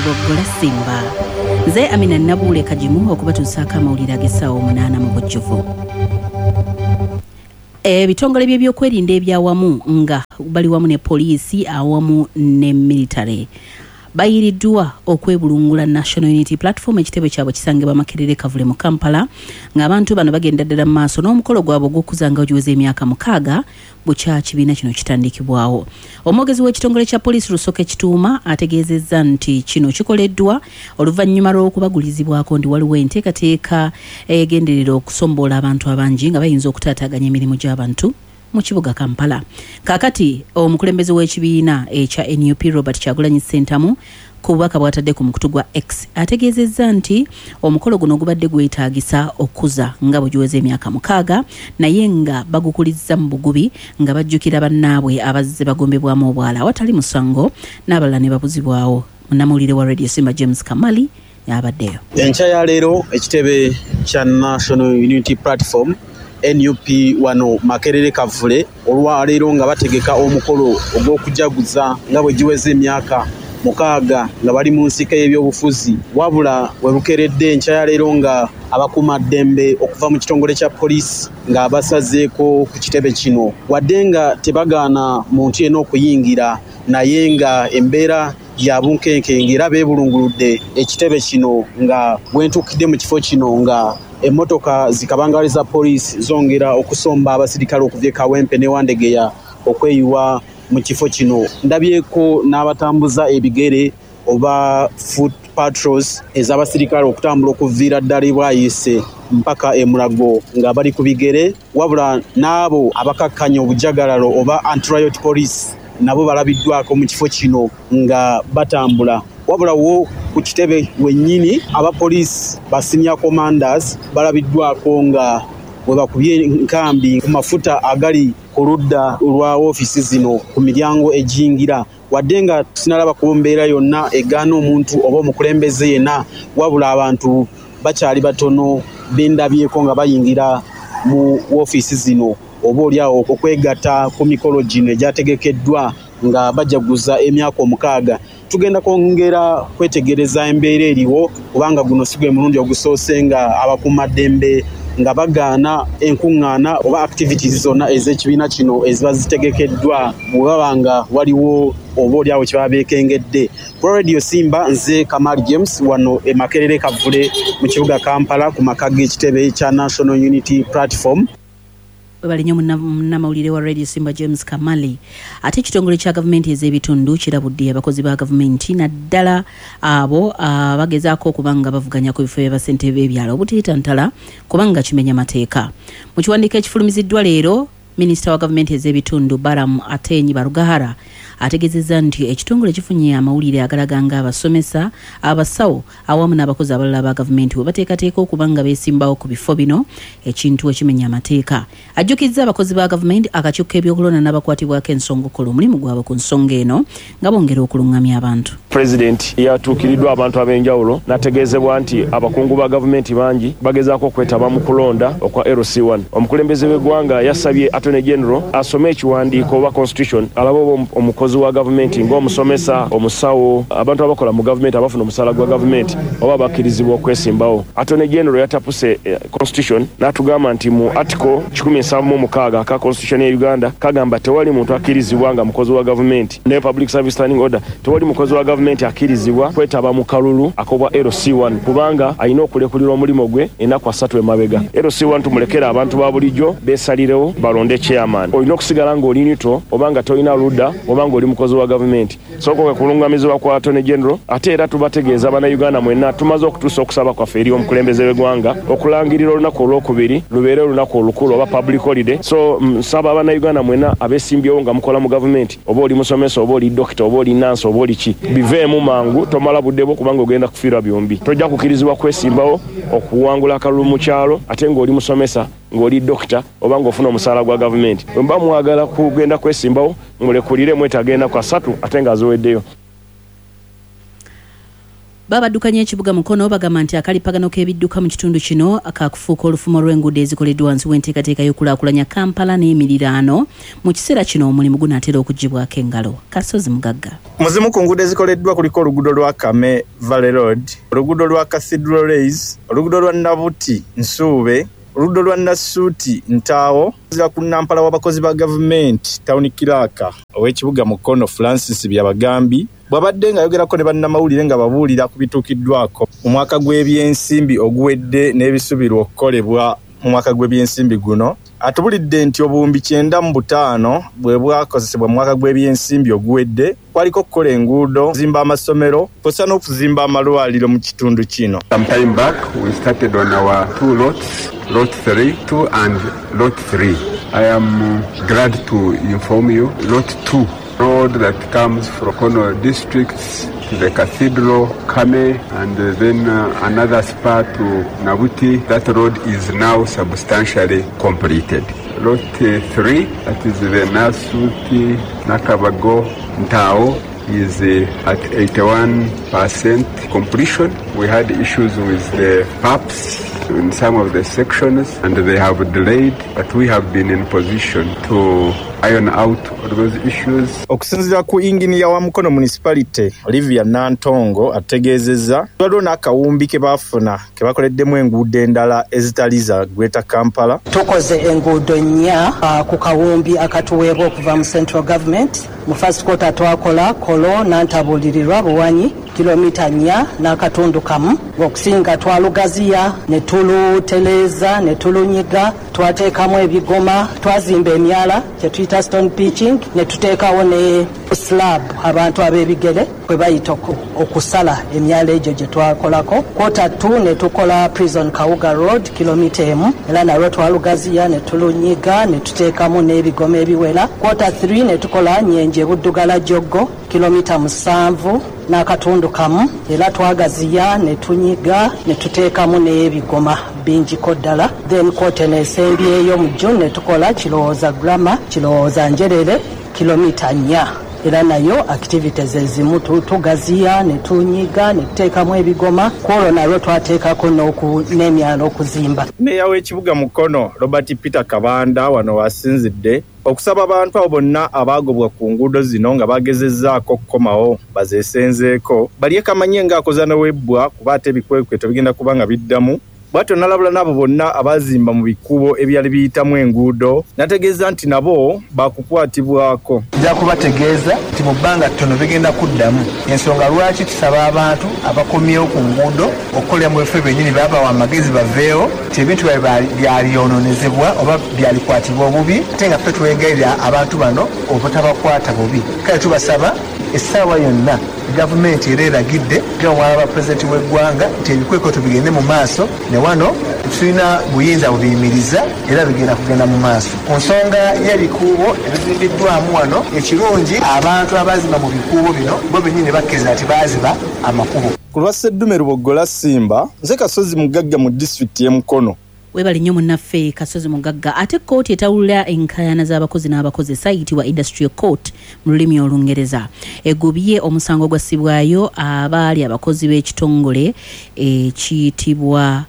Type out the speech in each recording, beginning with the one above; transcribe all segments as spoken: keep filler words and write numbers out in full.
Boggola Simba nze Amina Nabule kajimu okubatuusaako amawulire ag'essaawa omunaana mu bujjuvu. Ebitongole by'ebyokwerinda ebyawamu nga bali wamu ne poliisi awamu ne military bayiriddwa okwebulungula National Unity Platform ekitebe kyabwe kisangibwa Makerere Kavule mu Kampala ng'abantu bano bagenda ddala mu maaso n'omukolo gwabwe ogw'okuza nga ogiweza emyaka mukaaga bukya kibiina kino kitandikibwawo. Omwogezi w'ekitongole kya poliisi Lusoke Kituuma ategeezezza nti kino kikoleddwa oluvannyuma lw'okubagulizibwako ndi waliwo enteekateeka egenderera okusomboola abantu abangi nga bayinza okutaataaganya emirimu gy'abantu mu kibuga Kampala. Kakati omukulembeze w'ekibiina ekya N U P Robert Kyagulanyi Ssentamu ku bubaka bw'atadde ku mukutu gwa X ategeezezza nti omukolo guno gubadde gwetaagisa okuza nga bugiweza emyaka mukaaga naye nga bagukulizza mu bugubi nga bajjukira bannaabwe abazze bagombebwamu obwala awatali musango n'abalala ne babuzibwawo. Munnamawulire wa Radio Simba James Kamali yabaddeyo. Enkya ya leero ekitebe kya National Unity Platform N U P wano Makerere Kavule olwaleero nga bategeka omukolo ogw'okujaguza nga bwe giweze emyaka mukaaga nga bali mu nsika y'ebyobufuzi wabula webukeredde enkya ya leero nga abakuuma ddembe okuva mu kitongole kya poliisi nga basazeeko ku kitebe kino wadde nga tebagaana muntu yenna okuyingira naye nga embeera ya bunkenke era beebulunguludde ekitebe kino nga bwentukidde mu kifo kino nga emmotoka zikabangali za poliisi zongera okusomba abasirikale okuva e Kawempe ne Wandegeya okweyiwa mu kifo kino. Ndabyeko n'abatambuza ebigere oba foot patrols ez'abasirikale okutambula okuviira ddala bwayise mpaka e Mulago nga bali ku bigere wabula n'abo abakakkanya obujagalalo oba anti-riot police nabo balabiddwako mu kifo kino nga batambula. Wabula wo ku kitebe wennyini abapoliisi ba senior commanders balabiddwako nga bwe bakubye nkambi ku mafuta agali ku ludda lwa ofiisi zino ku miryango ejingira wadde nga sinalaba ku mbeera yonna egaana omuntu oba omukulembeze yenna wabula abantu bakyali batono bendabyeko nga bayingira mu ofiisi zino oba oliawo okwegatta ku mikolo gino egyategekeddwa nga bajaguza emyaka omukaaga. Tugenda kwongera kwetegereza embeera eriwo kubanga guno si gwe mulundi ogusoose nga abakuumaddembe nga bagaana enkuŋŋaana oba activities zonna ez'ekibiina kino eziba zitegekeddwa bwe baba nga waliwo oba oliawo kye baba beekengedde. Ku Radio Simba nze Kamali James wano e Makerere Kavule mu kibuga Kampala ku maka g'ekitebe kya National Unity Platform. Balinyo munnamawulire wa Radio Simba James Kamali. Ate ekitongole kya gavumenti ez'ebitundu kirabudde abakozi ba gavumenti naddala abo abagezaako okubanga bavuganya ku bifo by'abasente b'ebyalo obutiitantala kubanga kimenya mateeka. Mu kiwandiiko ekifulumiziddwa leero Minisita wa gavumenti ez'ebitundu Baramu Atenyi Barugahara ategeezezza nti ekitongole kifunye amawulire agalaga nga abasomesa abasawo awamu n'abakozi abalala ba gavumenti we bateekateeka okuba nga beesimbawo ku bifo bino ekintu ekimenya amateeka. Ajjukizza abakozi ba gavumenti akakiiko k'ebyokulonda n'abakwatibwako ensonga okukola omulimu gwabwe ku nsonga eno nga bongera okulungamya abantu. President yatuukiridwa abantu ab'enjawulo n'ategeezebwa nti abakungu ba gavumenti bangi bagezaako okwetaba mu kulonda okwa L C one. Omukulembeze w'eggwanga yasabye Attorney General asome ekiwandiiko oba constitution alaba omukozi wa gavumenti ng'omusomesa omusawo abantu abakola mu gavumenti abafuna omusaala gwa gavumenti oba bakkirizibwa okwesimbawo. Attorney General yatapuse eh, constitution n'atugamba nti mu article kikumi nsanvu mu mukaaga ka constitution ya Uganda kagamba tewali muntu akkirizibwa nga mukozi wa gavumenti ne public service standing order tewali mukozi wa gavumenti akkirizibwa kwetaba mu kalulu akobwa L C one kubanga alina okulekulira omulimu gwe ennaku asatu emabega. L C one tumulekera abantu ba bulijjo beesalirewo balonde chairman. Olina okusigala ng'olinito obanga tolina ludda obanga oli mukozi wa gavumenti. Soko ke kulungamizibwa kwa Attorney General ate era tubategeeza abana Uganda mwenna tumaze okutuusa okusaba kwaffe eri omukulembeze w'eggwanga okulangirira olunaku olwokubiri lubeere olunaku olukulu oba public holiday. So nsaba abana Uganda mwenna abeesimbyewo nga mukola mu gavumenti oba oli musomesa oba oli dokita oba oli nansi oba oli ki biveemu mangu tomala budde bwo kubanga ogenda kufiirwa byombi. Tojja kukkirizibwa kwesimbawo okuwangula akalulu mu kyalo ate ng'oli musomesa ng'oli dokita oba ng'ofuna omusaala gwa gavumenti. Bwe mba mwagala kugenda kwesimbawo mulekulire mwetagenda kwa satu ate nga aziweddeyo. Babaddukanya ekibuga Mukono bagamba nti akalipagano k'ebidduka mu kitundu kino akakufuuka olufumo lw'enguudo ezikoleddwa wansi w'enteekateeka y'okulaakulanya Kampala n'emiriraano mu kiseera kino omulimu gunaatera okuggibwako engalo. Kasozi Mugagga. Muzimu ku nguudo ezikoleddwa kuliko oluguudo lwa Kame Valley Road, oluguudo lwa Cathedral Race, oluguudo lwa Nabuti Nsuube, oluguudo lwa Nasuuti Ntaawo, zira ku Nampala w'abakozi ba gavumenti Town Kiraka ow'ekibuga Mukono Francis Byabagambi bwabadde nga yogerako ne bannamawulire nga babuulira ku bituukiddwako mu mwaka gw'ebyensimbi oguwedde n'ebisubirwa okukolebwa mu mwaka gw'ebyensimbi guno. Atubulidde nti obuwumbi kyenda mu butaano bwe bwakozesebwa mu mwaka gw'ebyensimbi oguwedde kwaliko okukola enguudo, kuzimba amasomero kw'ossa n'okuzimba amalwaliro mu kitundu kino. Some time back we started on our two lots, lot three, two and lot three. I am glad to inform you, lot two, road that comes from Kono districts to the Cathedral, Kame, and uh, then uh, another spur to Nabuti. That road is now substantially completed. Lot uh, three, that is the Nasuti, Nakabago, Ntao, is uh, at eighty-one percent completion. We had issues with the P A Ps in some of the sections and they have delayed, but we have been in position to iron out all those issues. Okusinziira ku inginiya wa Mukono Municipality Olivia Nantongo ategeezezza waliwo n'akawumbi ke baafuna ke bakoleddemu enguudo endala ezitali za Greater Kampala. Tukoze enguudo nnya uh, ku kawumbi akatuweebwa okuva mu Central Government. Mu first quarter twakola Kolo Nantabulirirwa Buwanyi kilomita nnya n'akatundu kamu. Okusinga twalugaziya ne tulutereeza ne tulunyiga, twateekamu ebigoma, twazimba emyala kye tuyita stone pitching, ne tuteekawo ne slab abantu ab'ebigere kwe bayita okusala emyala egyo gye twakolako. Quarter two ne tukola Prison Kawuga Road kilomita emu, era nalwo twalugaziya ne tulunyiga ne tuteekamu n'ebigoma ebiwera. Quarter three ne tukola Nyenje Buddugala Joggo kilomita musanvu n'akatundu kamu, era twagaziya ne tunyiga ne tuteekamu n'ebigoma bingiko ddala. Then kote n'esembyeyo mu June ne tukola Kirowooza Grammar, Kirowooza Njerere kilomita nnya, era nayo activities ezimu tugaziya ne tunyiga ne tuteekamu ebigoma. Kwolwo nalwo twateekako n'emyalo okuzimba. Meeya w'ekibuga Mukono Robert Peter Kabanda wano wasinzidde okusaba abantu abo bonna abaagobwa ku nguudo zino nga bagezezzaako okukomawo bazeesenzeeko balye kamanye ng'akoza n'ewebbwa kuba ate ebikwekweto bigenda kuba nga biddamu. Bw'atyo n'alabula n'abo bonna abazimba mu bikubo ebyali biyitamu enguudo, nategeeza nti nabo baakukwatibwako. Nja kubategeeza nti mu bbanga ttono bigenda kuddamu. Ensonga lwaki tusaba abantu abakomyewo ku nguudo okukolera mu bifo byennyini babawa amagezi baveewo nti ebintu byalyonoonezebwa oba byalikwatibwa obubi, ate nga ffe twegerera abantu bano obutabakwata bubi. Kale tubasaba essaawa yonna gavumenti era eragidde gawaba pulezidenti w'eggwanga nti ebikwekweto bigende mu maaso, ne wano tulina buyinza bubiyimiriza era bigenda kugenda mu maaso. Ku nsonga y'ebikuubo ebizimbiddwamu wano, ekirungi abantu abazimba mu bikuubo bino bo bennyini bakkiriza nti baaziba amakubo. Ku lwa Sseddume Lubogola Simba, nze Kasozi Mugagga mu disitulikiti y'e Mukono. Webali nnyo munnaffe Kasozi Mugagga. Ate kkooti etawulira enkaayana z'abakozi n'abakozesa eyitibwa Industrial Court mu lulimi Olungereza egubye omusango gwassibwayo abaali abakozi b'ekitongole ekiyitibwa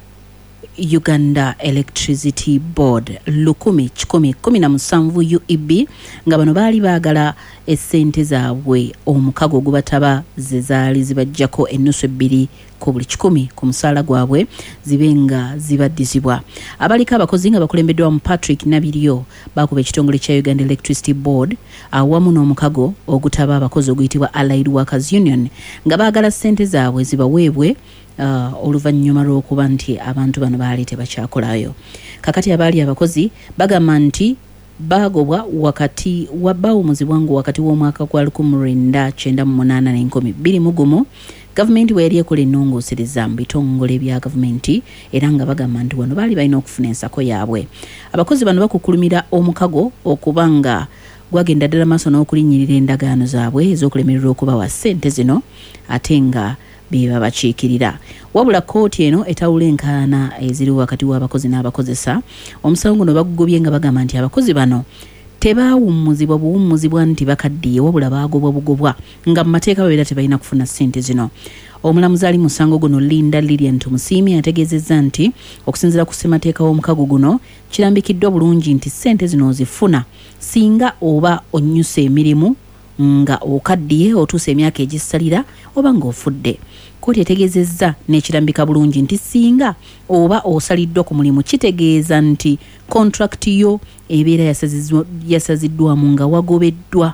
Uganda Electricity Board lukumi kikumi kumi na musanvu U E B nga bano baali baagala essente zaabwe omukago ogubataba ze zaali zibajjako ennusu ebbiri ku buli kikumi ku musaala gwabwe zibe nga zibaddizibwa. Abaliko abakozi nga bakulembeddwa mu Patrick Nabiryo bakuba ekitongole kya Uganda Electricity Board awamu n'omukago ogutaba abakozi oguyitibwa Allied Workers Union nga baagala ssente zaabwe zibaweebwe Uh, oluvannyuma lw'okuba nti abantu bano baali tebakyakolayo. Kakati abaali abakozi bagamba nti baagobwa wakati wa bawumuzibwa ngu wakati w'omwaka gwa lukumi lwenda kyenda mu munaana n'enkumi bbiri mu gumu gavumenti bwe yali ekola ennongoosereza mu bitongole bya gavumenti era nga bagamba nti wano baali balina okufuna ensako yaabwe. Abakozi bano bakukulumira omukago okuba nga gwagenda ddala maaso n'okulinnyirira endagaano zaabwe ez'okulemererwa okubawa ssente zino ate nga biba bakiikirira. Wabula kkooti eno etawula enkaayana eziri wakati w'abakozi n'abakozesa omusango guno bagugobye nga bagamba nti abakozi bano tebaawummuzibwa buwummuzibwa nti bakaddiye wabula baagobwa bugobwa nga mu mateeka babeera tebalina kufuna ssente zino. Omulamuzi ali musango guno Linda Lilian Tumusiimi ategeezezza nti okusinziira ku ssemateeka w'omukago guno kirambikiddwa bulungi nti ssente zino ozifuna singa oba onnyusa emirimu nga okaddiye otuusa emyaka egisalira oba ng'ofudde. Kkooti etegeezezza n'ekirambika bulungi nti singa oba osaliddwa ku mulimu kitegeeza nti kontrakiti yo ebeera yasaziddwamu nga wagobeddwa.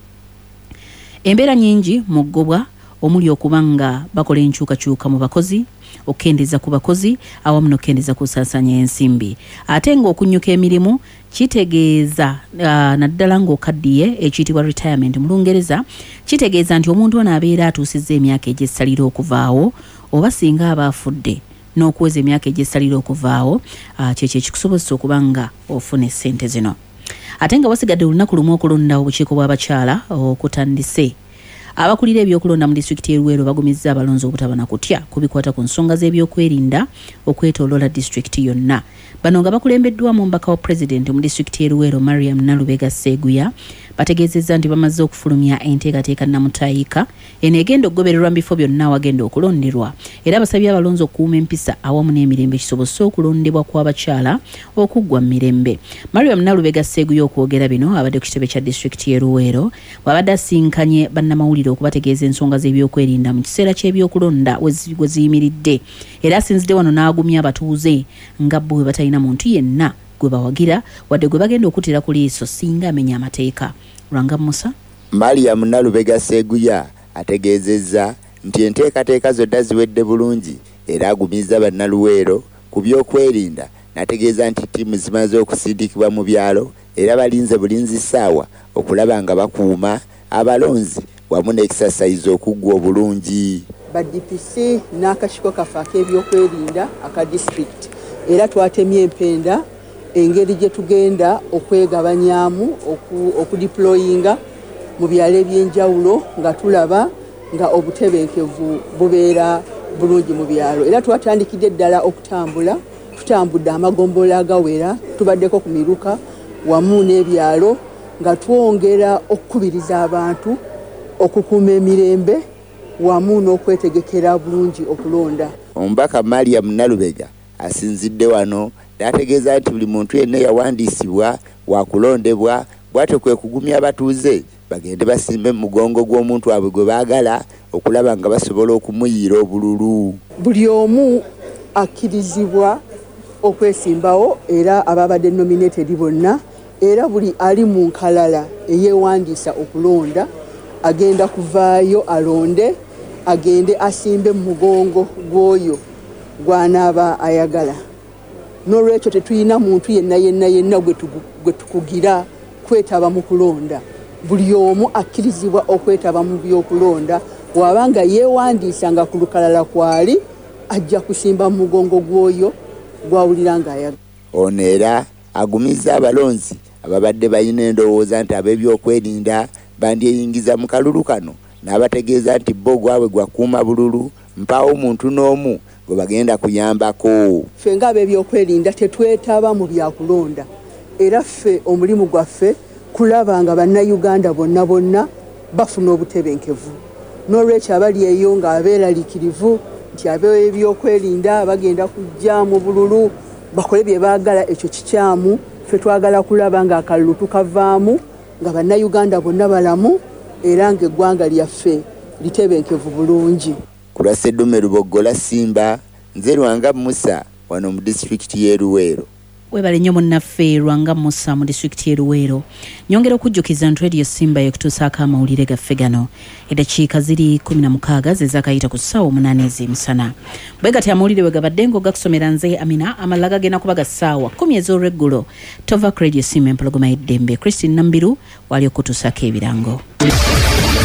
Embeera nnyingi mu ggobwa omuli okuba nga bakola enkyukakyuka mu bakozi, okukendeza ku bakozi awamu n'okukendeza ku nsaasaanya y'ensimbi. Ate ng'okunnyuka emirimu kitegeeza uh, naddala ng'okaddiye ekiyitibwa retirement mu Lungereza kitegeeza nti omuntu ono abeera atuusizza emyaka egy'essalira okuvaawo oba singa aba afudde n'okuweza emyaka egy'essalira okuvaawo uh, kyekyo ekikusobozesa okuba nga ofuna essente zino. Ate nga wasigadde olunaku lumu okulonda obukiiko bw'abakyala okutandise. Abakulira ebyokulonda mu disitulikiti y'e Luweero bagumizza abalonzi obutaba na kutya ku bikwata ku nsonga z'ebyokwerinda okwetooloola disitulikiti yonna. Bano nga bakulembeddwa mu mbaka wa pulezidenti mu disitulikiti y'e Luweero Mariam Nalubega Seguya bategeezezza nti bamaze okufulumya enteekateeka nnamutayika eno egenda okugobererwa mu bifo byonna awagenda okulonderwa. Era basabye abalonzi okukuuma empisa awamu n'emirembe kisobozese okulondebwa kw'abakyala okuggwa mu mirembe. Mariam Nalubega Seguya okwogera bino abadde ku kitebe kya disitulikiti y'e Luweero bw'abadde asinkanye bannamawulire okubategeeza ensonga z'ebyokwerinda mu kiseera ky'ebyokulonda we ziyimiridde. Era asinzidde wano n'agumya abatuuze nga bo bwe batalina muntu yenna gwe bawagira wadde gwe bagenda okuttira ku liiso singa amenya amateeka. Lwanga Musa. Mariam Nalubega Seguya ategeezezza nti enteekateeka zonna ziwedde bulungi era agumizza bannaluweero ku byokwerinda. N'ategeeza nti ttiimu zimaze okusindikibwa mu byalo era balinze bulinzi ssaawa okulaba nga bakuuma abalonzi wamu n'ekisasayizo okuggwa obulungi. Ba D P C n'akakiiko kaffe ak'ebyokwerinda aka disitulikiti era twatemye empenda engeri gye tugenda okwegabanyaamu okudiployinga mu byalo ebyenjawulo nga tulaba nga obutebenkevu bubeera bulungi mu byalo. Era twatandikidde ddala okutambula, tutambudde amagombola agawera, tubaddeko ku miruka wamu n'ebyalo nga twongera okukubiriza abantu okukuuma emirembe wamu n'okwetegekera bulungi okulonda. Omubaka Mariam Nalubega asinzidde wano n'ategeeza nti buli muntu yenna yawandiisibwa wakulondebwa bw'atyo kwe kugumya abatuuze bagende basimbe mu mugongo gw'omuntu wabwe gwe baagala okulaba nga basobola okumuyiira obululu. Buli omu akkirizibwa okwesimbawo era ababadde nominated bonna era buli ali mu nkalala eyeewandiisa okulonda agenda kuvaayo alonde agende asimbe mu mugongo gw'oyo gw'anaaba ayagala. N'olwekyo tetulina muntu yenna yenna yenna gwe tukugira kwetaba mu kulonda. Buli omu akkirizibwa okwetaba mu byokulonda bw'abanga yeewandiisa nga ku lukalala kwali ajja kusimba mu mugongo gw'oyo gw'awulira ng'ayagala. Ono era agumizza abalonzi ababadde balina endowooza nti ab'ebyokwerinda bandyeyingiza mu kalulu kano n'abategeeza nti bo gwabwe gwakuuma bululu mpaawo muntu n'omu gwe bagenda kuyambako. Ffe ng'ab'ebyokwerinda tetwetaba mu byakulonda era ffe omulimu gwaffe kulaba nga bannayuganda bonna bonna bafuna obutebenkevu. N'olwekyo abali eyo ng'abeeraliikirivu nti ab'ebyokwerinda bagenda kujja mu bululu bakole bye baagala, ekyo kikyamu. Ffe twagala kulaba nga akalulu tukavaamu nga bannayuganda bonna balamu era ng'eggwanga lyaffe litebenkevu bulungi. Ku lwa Sseddume Luboggola Simba, nze Lwanga Musa wano mu disitulikiti y'e Luweero. Webale nnyo munnaffe Lwanga Musa mu disitulikiti y'e Luweero. Nyongera okujjukiza nti Radio Simba y'ekutuusaako amawulire gaffe gano. Eddakiika ziri kumi na mukaaga ze zaakayita ku ssaawa omunaana ez'emisana. Bwe gati amawulire we gabadde ng'ogakusomera nze Amina, amalala gagenda kuba ga ssaawa kkumi ez'olweggulo. Tova ku Radio Simba empologoma y'eddembe. Christine Nambiru wali okutuusaako ebirango.